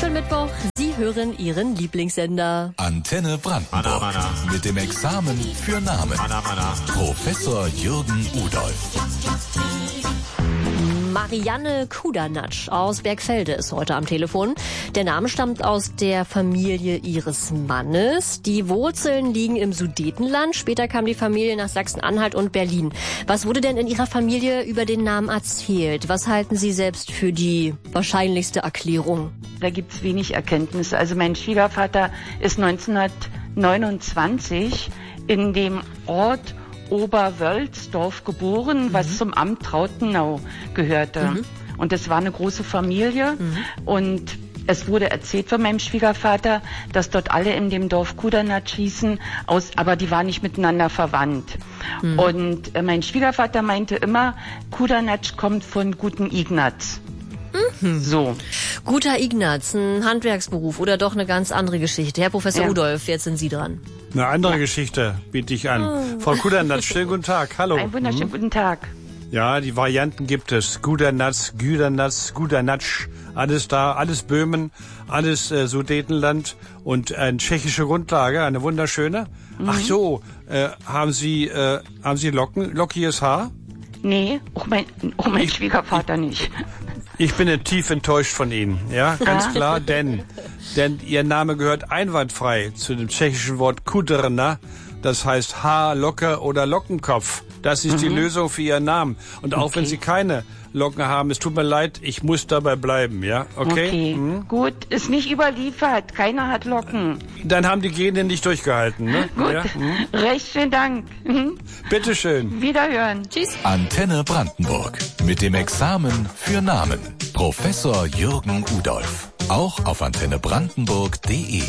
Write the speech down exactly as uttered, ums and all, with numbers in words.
Schönen Mittwoch. Sie hören Ihren Lieblingssender. Antenne Brandenburg. Anna, Anna. Mit dem Examen für Namen. Anna, Anna. Professor Jürgen Udolf. Marianne Kudanatsch aus Bergfelde ist heute am Telefon. Der Name stammt aus der Familie ihres Mannes. Die Wurzeln liegen im Sudetenland. Später kam die Familie nach Sachsen-Anhalt und Berlin. Was wurde denn in Ihrer Familie über den Namen erzählt? Was halten Sie selbst für die wahrscheinlichste Erklärung? Da gibt's wenig Erkenntnisse. Also mein Schwiegervater ist neunzehnhundertneunundzwanzig in dem Ort Oberwölsdorf geboren, mhm. was zum Amt Trautenau gehörte. Mhm. Und es war eine große Familie. Mhm. Und es wurde erzählt von meinem Schwiegervater, dass dort alle in dem Dorf Kudanatsch hießen, aus, aber die waren nicht miteinander verwandt. Mhm. Und äh, mein Schwiegervater meinte immer, Kudanatsch kommt von guten Ignaz. Mhm. So. Guter Ignaz, ein Handwerksberuf oder doch eine ganz andere Geschichte? Herr Professor Ja. Udolf, jetzt sind Sie dran. Eine andere ja. Geschichte biete ich an. Oh. Frau Kudanatsch, schönen guten Tag. Hallo. Einen wunderschönen mhm. guten Tag. Ja, die Varianten gibt es. Kudanatsch, Güdanatsch, Kudanatsch, alles da, alles Böhmen, alles äh, Sudetenland und eine tschechische Grundlage, eine wunderschöne. Mhm. Ach so, äh, haben Sie äh, haben Sie Locken, lockiges Haar? Nee, auch mein, auch mein ich, Schwiegervater ich, nicht. Ich bin tief enttäuscht von Ihnen, ja, ganz ja. klar, denn, denn Ihr Name gehört einwandfrei zu dem tschechischen Wort Kudrna, das heißt Haarlocke oder Lockenkopf. Das ist mhm. die Lösung für Ihren Namen. Und auch okay. wenn Sie keine Locken haben, es tut mir leid, ich muss dabei bleiben, ja, okay? Okay, mhm. gut, ist nicht überliefert, keiner hat Locken. Dann haben die Gene nicht durchgehalten, ne? Gut, ja? mhm. recht schönen Dank. Mhm. Bitteschön. Wiederhören. Tschüss. Antenne Brandenburg. Mit dem Examen für Namen. Professor Jürgen Udolf. Auch auf antenne brandenburg punkt de.